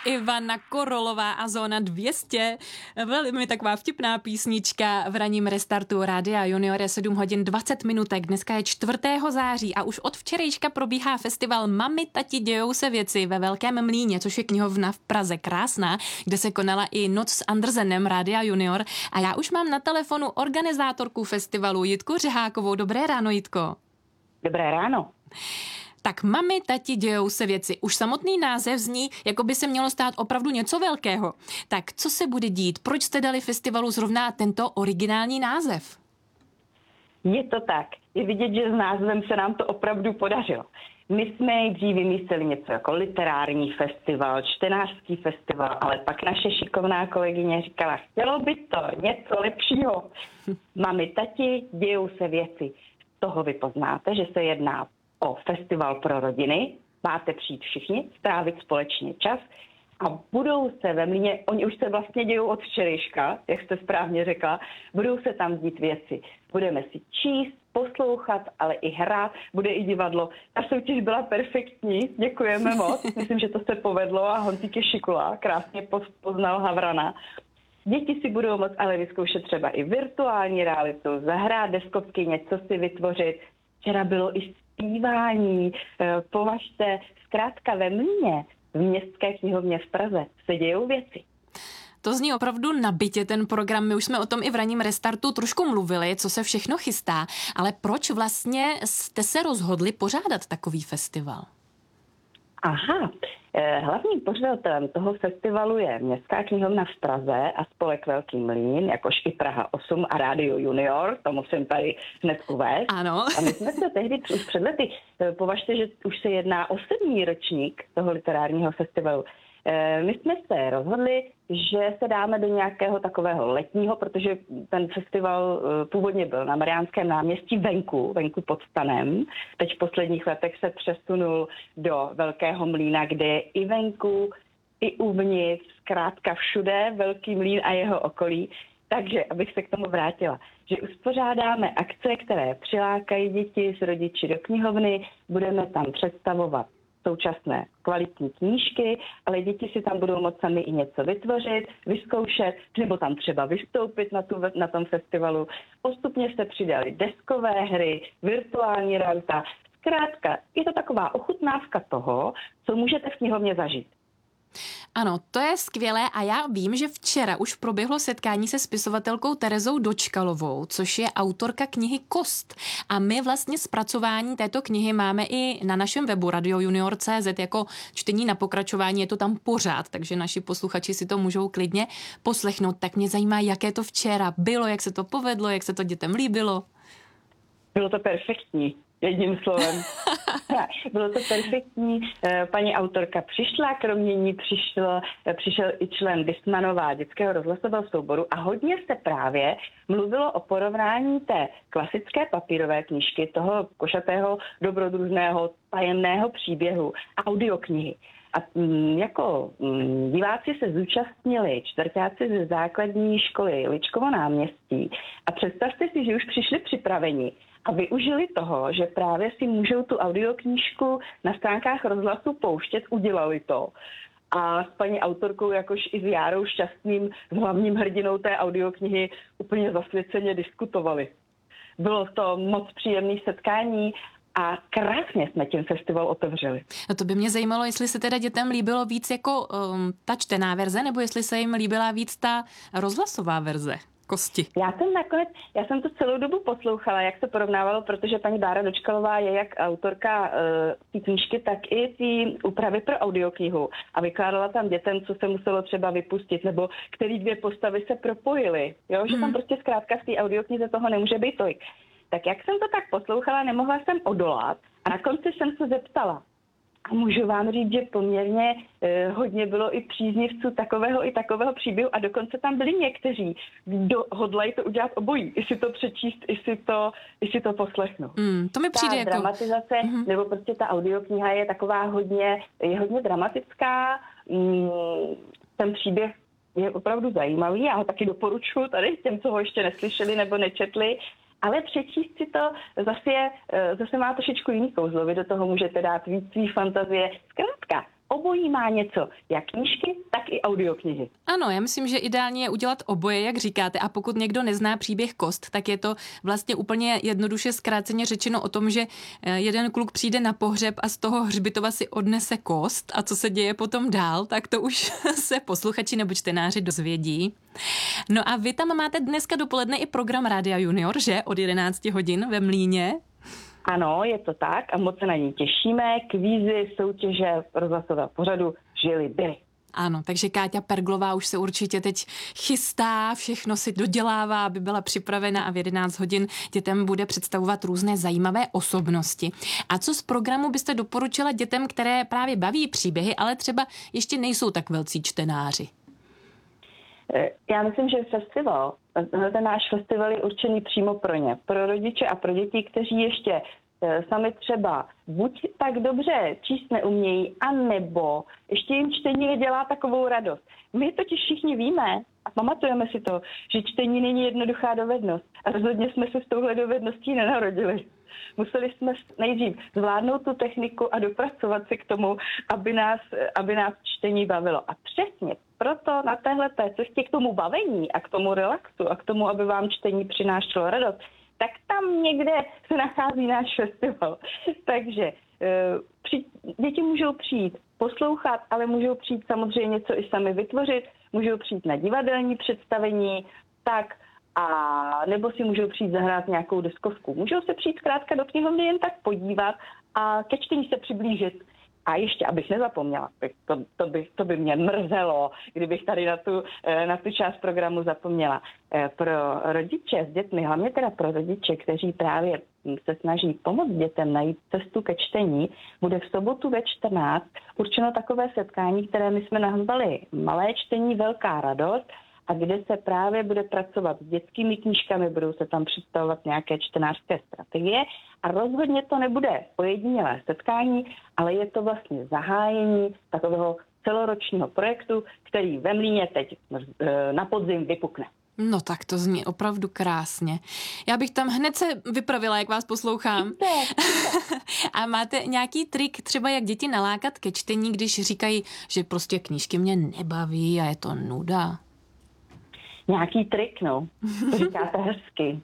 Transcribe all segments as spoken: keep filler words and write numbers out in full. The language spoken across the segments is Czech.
Ivana Korolová a Zóna dvě stě. Velmi taková vtipná písnička v ranním restartu Rádia Junior je sedm hodin dvacet minutek. Dneska je čtvrtého září a už od včerejška probíhá festival Mami, tati, dějou se věci ve Velkém Mlýně, což je knihovna v Praze krásná, kde se konala i Noc s Andersenem Rádia Junior. A já už mám na telefonu organizátorku festivalu Jitku Řehákovou. Dobré ráno, Jitko. Dobré ráno. Tak Mami, tati, dějou se věci. Už samotný název zní, jako by se mělo stát opravdu něco velkého. Tak co se bude dít? Proč jste dali festivalu zrovna tento originální název? Je to tak. Je vidět, že s názvem se nám to opravdu podařilo. My jsme nejdřív vymysleli něco jako literární festival, čtenářský festival, ale pak naše šikovná kolegyně říkala, chtělo by to něco lepšího. Mami, tati, dějou se věci. Z toho vy poznáte, že se jedná o festival pro rodiny, máte přijít všichni, strávit společně čas a budou se ve Mlýně, oni už se vlastně dějou od včerejška, jak jste správně řekla, budou se tam dít věci. Budeme si číst, poslouchat, ale i hrát, bude i divadlo. Ta soutěž byla perfektní, děkujeme moc, myslím, že to se povedlo a Honzík je šikula, krásně poznal Havrana. Děti si budou moct ale vyzkoušet třeba i virtuální realitu, zahrát deskovky, něco si vytvořit. Včera bylo i zpívání, považte, zkrátka ve Mlýně, v Městské knihovně v Praze se dějou věci. To zní opravdu nabitě ten program. My už jsme o tom i v ranním restartu trošku mluvili, co se všechno chystá. Ale proč vlastně jste se rozhodli pořádat takový festival? Aha, hlavním pořadatelem toho festivalu je Městská knihovna v Praze a spolek Velký Mlýn, jakož i Praha osm a Rádio Junior, to musím tady hned uvést. Ano. A my jsme se tehdy už před lety, považte, že už se jedná o sedmý ročník toho literárního festivalu. My jsme se rozhodli, že se dáme do nějakého takového letního, protože ten festival původně byl na Mariánském náměstí venku, venku pod stanem. Teď v posledních letech se přesunul do Velkého Mlýna, kde je i venku, i uvnitř, zkrátka všude Velký Mlýn a jeho okolí. Takže, abych se k tomu vrátila, že uspořádáme akce, které přilákají děti s rodiči do knihovny, budeme tam představovat současné kvalitní knížky, ale děti si tam budou moct sami i něco vytvořit, vyzkoušet, nebo tam třeba vystoupit na, tu, na tom festivalu. Postupně se přidaly deskové hry, virtuální realita. Zkrátka, je to taková ochutnávka toho, co můžete v knihovně zažít. Ano, to je skvělé a já vím, že včera už proběhlo setkání se spisovatelkou Terezou Dočkalovou, což je autorka knihy Kost. A my vlastně zpracování této knihy máme i na našem webu radio junior tečka cé zet jako čtení na pokračování, je to tam pořád, takže naši posluchači si to můžou klidně poslechnout. Tak mě zajímá, jaké to včera bylo, jak se to povedlo, jak se to dětem líbilo. Bylo to perfektní. Jedním slovem. Bylo to perfektní. Paní autorka přišla, kromě ní přišel, přišel i člen Dismanova dětského rozhlasového souboru a hodně se právě mluvilo o porovnání té klasické papírové knížky, toho košatého, dobrodružného, tajemného příběhu a audioknihy. A m, jako m, diváci se zúčastnili čtvrťáci ze základní školy Ličkovo náměstí a představte si, že už přišli připraveni a využili toho, že právě si můžou tu audioknížku na stránkách rozhlasu pouštět, udělali to. A s paní autorkou, jakož i s Járou Šťastným, s hlavním hrdinou té audioknihy, úplně zasvěceně diskutovali. Bylo to moc příjemné setkání a krásně jsme tím festival otevřeli. No to by mě zajímalo, jestli se teda dětem líbilo víc jako um, ta čtená verze, nebo jestli se jim líbila víc ta rozhlasová verze Kosti. Já jsem nakonec, já jsem to celou dobu poslouchala, jak se porovnávalo, protože paní Bára Dočkalová je jak autorka uh, té knížky, tak i ty úpravy pro audioknihu. A vykládala tam dětem, co se muselo třeba vypustit, nebo který dvě postavy se propojily. Jo, že tam hmm. prostě zkrátka v té audioknize toho nemůže být tolik. Tak jak jsem to tak poslouchala, nemohla jsem odolat a na konci jsem se zeptala. A můžu vám říct, že poměrně eh, hodně bylo i příznivců takového i takového příběhu a dokonce tam byli někteří, kdo hodlají to udělat obojí. I si to přečíst, i si to, i si to poslechnout. Mm, to mi přijde ta jako... dramatizace, mm-hmm. nebo prostě ta audiokniha je taková hodně, je hodně dramatická. Mm, ten příběh je opravdu zajímavý, já ho taky doporučuji tady těm, co ho ještě neslyšeli nebo nečetli. Ale přečíst si to zase, je, zase má trošičku jiný kouzlo. Vy do toho můžete dát víc svý fantazie. Zkrátka, obojí obojí má něco, jak knížky, tak i audioknihy. Ano, já myslím, že ideálně je udělat oboje, jak říkáte, a pokud někdo nezná příběh Kost, tak je to vlastně úplně jednoduše zkráceně řečeno o tom, že jeden kluk přijde na pohřeb a z toho hřbitova si odnese kost a co se děje potom dál, tak to už se posluchači nebo čtenáři dozvědí. No a vy tam máte dneska dopoledne i program Rádia Junior, že? Od jedenácti hodin ve Mlýně. Ano, je to tak a moc se na ní těšíme. Kvízy, soutěže rozhlasového pořadu žili byly. Ano, takže Káťa Perglová už se určitě teď chystá, všechno si dodělává, aby byla připravena a v jedenáct hodin dětem bude představovat různé zajímavé osobnosti. A co z programu byste doporučila dětem, které právě baví příběhy, ale třeba ještě nejsou tak velcí čtenáři? Já myslím, že festival, ten náš festival je určený přímo pro ně, pro rodiče a pro děti, kteří ještě sami třeba buď tak dobře číst neumějí, anebo ještě jim čtení nedělá takovou radost. My totiž všichni víme a pamatujeme si to, že čtení není jednoduchá dovednost a rozhodně jsme se s touhle dovedností nenarodili. Museli jsme nejdřív zvládnout tu techniku a dopracovat se k tomu, aby nás, aby nás čtení bavilo. A přesně proto na téhleté cestě k tomu bavení a k tomu relaxu a k tomu, aby vám čtení přinášelo radost, tak tam někde se nachází náš festival. Takže při, děti můžou přijít poslouchat, ale můžou přijít samozřejmě něco i sami vytvořit, můžou přijít na divadelní představení, tak a nebo si můžou přijít zahrát nějakou deskovku. Můžou se přijít zkrátka do knihovny jen tak podívat a ke čtení se přiblížit. A ještě, abych nezapomněla, to, to, by, to by mě mrzelo, kdybych tady na tu, na tu část programu zapomněla. Pro rodiče s dětmi, hlavně teda pro rodiče, kteří právě se snaží pomoct dětem najít cestu ke čtení, bude v sobotu ve čtrnáct určeno takové setkání, které my jsme nazvali Malé čtení, velká radost, a kde se právě bude pracovat s dětskými knížkami, budou se tam představovat nějaké čtenářské strategie a rozhodně to nebude ojedinělé setkání, ale je to vlastně zahájení takového celoročního projektu, který ve Mlýně teď na podzim vypukne. No tak to zní opravdu krásně. Já bych tam hned se vypravila, jak vás poslouchám. A máte nějaký trik třeba, jak děti nalákat ke čtení, když říkají, že prostě knížky mě nebaví a je to nuda? Nějaký trik, no. To říkáte hezky.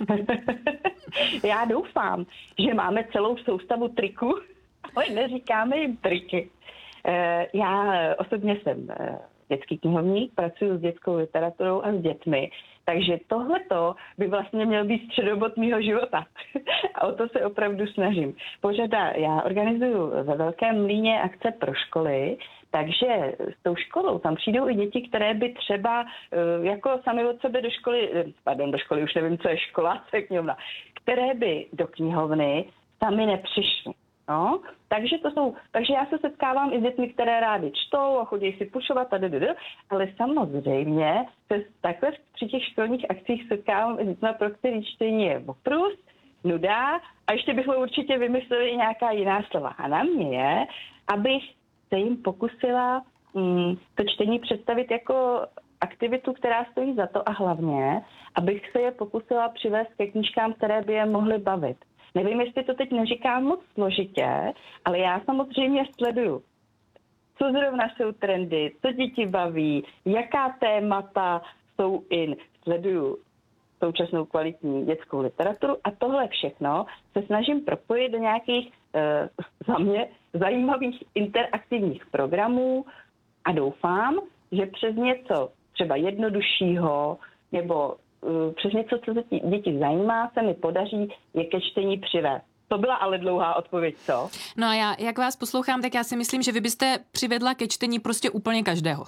Já doufám, že máme celou soustavu triků, ale neříkáme jim triky. Já osobně jsem dětský knihovník, pracuji s dětskou literaturou a s dětmi, takže tohleto by vlastně měl být středobod mýho života. A o to se opravdu snažím. Pořada, já organizuju ve Velkém Mlýně akce pro školy, takže s tou školou tam přijdou i děti, které by třeba jako sami od sebe do školy, pardon, do školy, už nevím, co je škola, co je knihovna, které by do knihovny sami nepřišly. No, takže to jsou, takže já se setkávám i s dětmi, které rády čtou a chodí si pušovat a ddd, ale samozřejmě se takhle při těch školních akcích setkávám i s dětmi, pro který čtení je oprus, nuda a ještě bychom určitě vymysleli i nějaká jiná slova. A na mě je, abych se jim pokusila mm, to čtení představit jako aktivitu, která stojí za to a hlavně, abych se je pokusila přivést ke knížkám, které by je mohly bavit. Nevím, jestli to teď neříkám moc složitě, ale já samozřejmě sleduju, co zrovna jsou trendy, co děti baví, jaká témata jsou in. Sleduju současnou kvalitní dětskou literaturu a tohle všechno se snažím propojit do nějakých e, za mě zajímavých interaktivních programů a doufám, že přes něco třeba jednoduššího nebo přes něco, co se děti zajímá, se mi podaří je ke čtení přivést. To byla ale dlouhá odpověď, co? No a já, jak vás poslouchám, tak já si myslím, že vy byste přivedla ke čtení prostě úplně každého.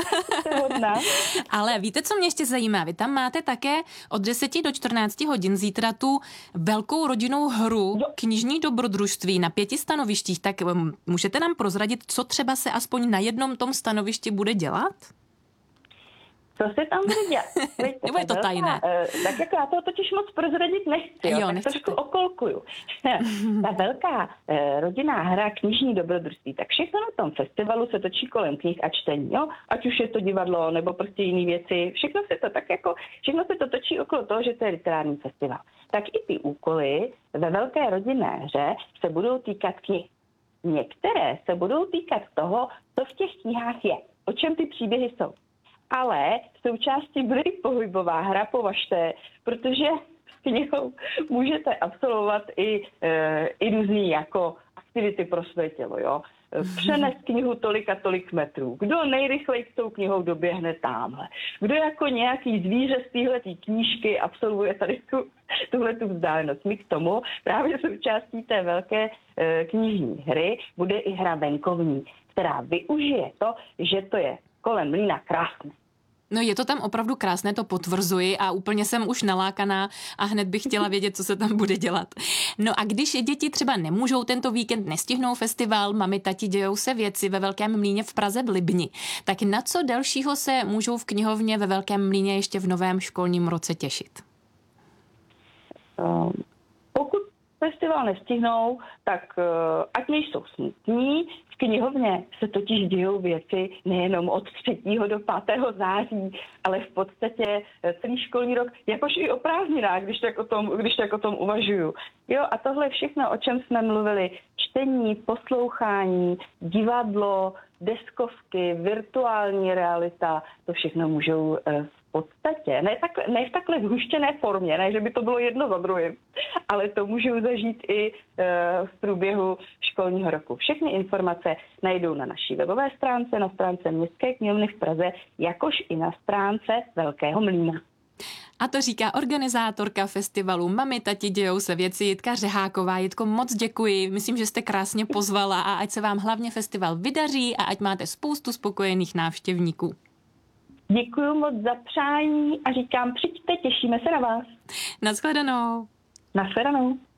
Ale víte, co mě ještě zajímá? Vy tam máte také od deseti do čtrnácti hodin zítra tu velkou rodinnou hru jo. Knižní dobrodružství na pěti stanovištích. Tak můžete nám prozradit, co třeba se aspoň na jednom tom stanovišti bude dělat? Co se tam bude dělat? Nebo je to tajné? Tak jako já to totiž moc prozradit nechci, jo, jo, tak trošku okolkuju. Ta velká eh, rodinná hra Knižní dobrodružství, tak všechno na tom festivalu se točí kolem knih a čtení, jo? Ať už je to divadlo, nebo prostě jiné věci, všechno se to tak jako, všechno se to točí okolo toho, že to je literární festival. Tak i ty úkoly ve velké rodinné hře se budou týkat knih. Některé se budou týkat toho, co v těch knihách je, o čem ty příběhy jsou. Ale součástí bude i pohybová hra, považte, protože s knihou můžete absolvovat i, e, i různý jako aktivity pro své tělo, jo. Přenes knihu tolik a tolik metrů. Kdo nejrychleji s tou knihou doběhne tamhle. Kdo jako nějaký zvíře z téhletý knížky absolvuje tady tu, tuhletu vzdálenost. My k tomu právě součástí té velké e, knižní hry bude i hra venkovní, která využije to, že to je kolem mlýna krásné. No je to tam opravdu krásné, to potvrzuji a úplně jsem už nalákaná a hned bych chtěla vědět, co se tam bude dělat. No a když děti třeba nemůžou tento víkend, nestihnou festival, mami, tati, dějou se věci ve Velkém mlýně v Praze v Libni, tak na co dalšího se můžou v knihovně ve Velkém mlýně ještě v novém školním roce těšit? Um, pokud festival nestihnou, tak uh, ať nejsou smutní. V knihovně se totiž dějou věci nejenom od třetího do pátého září, ale v podstatě celý školní rok, jakož i o prázdninách, když tak o tom, když tak o tom uvažuju. Jo, a tohle všechno, o čem jsme mluvili, čtení, poslouchání, divadlo, deskovky, virtuální realita, to všechno můžou uh, v podstatě, ne, tak, ne v takhle zhuštěné formě, ne, že by to bylo jedno za druhým, ale to můžou zažít i uh, v průběhu školního roku. Všechny informace najdou na naší webové stránce, na stránce Městské knihovny v Praze, jakož i na stránce Velkého mlýna. A to říká organizátorka festivalu Mami, tati, dějou se věci, Jitka Řeháková. Jitko, moc děkuji, myslím, že jste krásně pozvala a ať se vám hlavně festival vydaří a ať máte spoustu spokojených návštěvníků. Děkuji moc za přání a říkám, přijďte, těšíme se na vás. Naschledanou. Naschledanou.